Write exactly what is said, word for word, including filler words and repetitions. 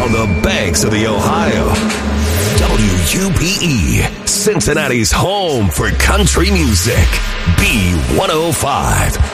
on the banks of the Ohio. W U P E, Cincinnati's home for country music. B one oh five.